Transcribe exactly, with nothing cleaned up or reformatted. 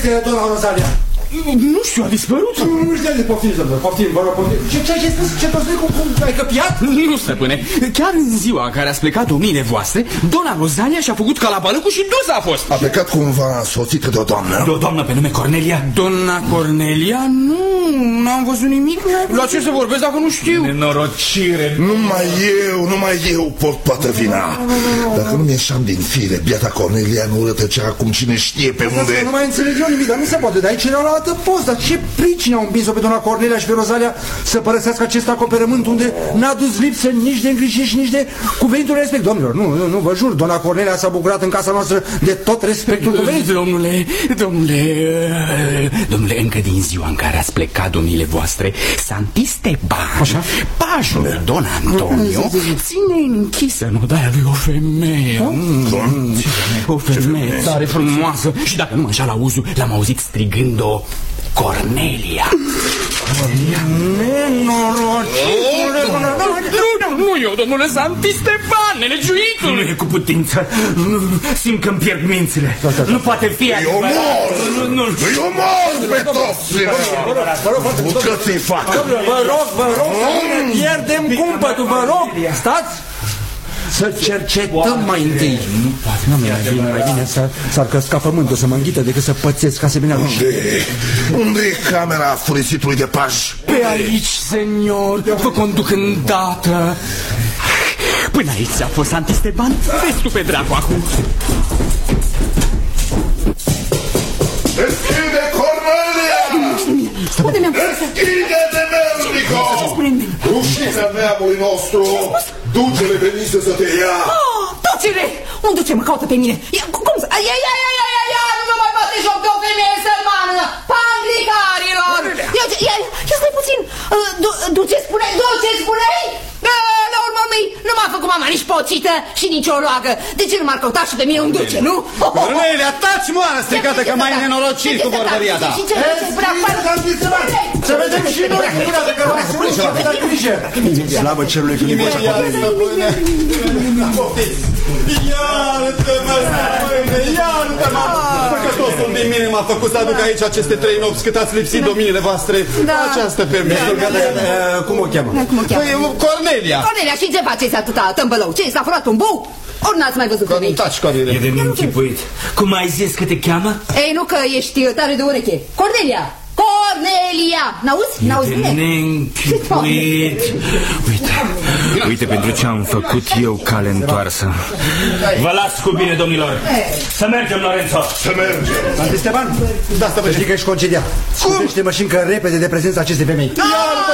este doamna Rosalia? Nu știu, a dispărut. Nu știu, poftim, domnule, poftim, vă rog, poftim. Ce, ce ai spus? Ce tot spui? Cum, cum ai căpiat? Nu, stăpâne. Chiar în ziua în care ați plecat domnile voastre, doamna Rosalia și-a făcut calabălăcul și dus a fost. A plecat cumva însoțită de o doamnă? De o doamnă pe nume Cornelia? Doamna Cornelia? Nu, n-am văzut nimic. La ce să vorbesc dacă nu știu? Nenorocire. Numai eu, numai eu pot toată vina. Dacă nu mi-eșam din fire, biata Cornelia nu rătăcea acum cine știe pe unde. Nu mai înțeleg eu nimic, dar nu se poate, dar aici era la altă post. Dar ce pricine au împins-o pe doamna Cornelia și pe Rosalia să părăsească acest acoperământ unde n-a dus lipsă nici de îngrijire și nici de cuvenitul respect? Domnilor, nu, nu, nu, vă jur, doamna Cornelia s-a bucurat în casa noastră de tot respectul cuvenit. Domnule, domnule, domnule, încă din ziua în care ați plecat domnile voastre, Santisteban, pajul Don Antonio, ține închisă în odaia lui o femeie. O femeie tare frumoasă. Și dacă nu mă înșală auzul, l-am auzit strigând-o Cornelia. Nenorocire! Nu, nu eu, domnule Santisteban, nelegiuitul! Nu e cu putință. Simt că-mi pierd mințile. Nu poate fi. Îi omor! Îi omor pe toți! Bucăți-i fac! Vă rog, vă rog, să ne pierdem cumpătul, vă rog! Stați! Să cercetăm mai întâi. Nu mi-e mai bine, mai bine s-ar căsca pământul să mă înghită decât să pățesc asemenea lucruri. Unde? Unde e camera furisitului de paj? Pe aici, senior, vă conduc îndată. Până aici a fost Santisteban. Vezi tu pe dracu acum. Deschide, Cornelia! Unde mi-am pus? Deschide, Demernico! Rușinea neamului nostru! Duce-le pe mine să te ia! Oh, duce-le! Unde duce? Mă caută pe mine! Ia, cum să... Ia, ia, ia, ia, ia, ia! Nu mă mai bate joc de o femeie sărmană! Panglicarilor! Ia, ia, ia, stai puțin! Duce, spune, duce, spune-i! La urmă mei, nu m-a făcut mama nici pocită și nici o roagă. De ce nu m-ar căuta și pe mine un duce, nu? Cornelia, taci moară stricată că mai nenorocit cu vorbăria ta. Să vedem și noi cura de că v-ați spus și aveți grijă. Slavă cerului că mi-e vocea Cornelia. Iartă-mă, stăpâne, iartă-mă! Păcătosul din mine m-a făcut să aduc aici aceste trei nopți cât ați lipsit dominile voastre. Această femeie. Cum o cheamă? Cornelia. Cornelia, și ce faceți atâta tâmbălău? Ce, s-a furat un bou? Ori n-ați mai văzut femei? Taci, Cornelia. E de neînchipuit. Cum ai zis că te cheamă? Ei, nu că ești tare de ureche. Cornelia! Cornelia! N-auzi? N-auzi bine? E de neînchipuit. Uite, uite pentru ce am făcut eu cale întoarsă. Vă las cu bine, domnilor. Să mergem, Lorenzo. Să mergem. Santisteban? Da, să știi că ești concediat. Scuzește-mă și încă repede de prezența acestei femei. Iartă,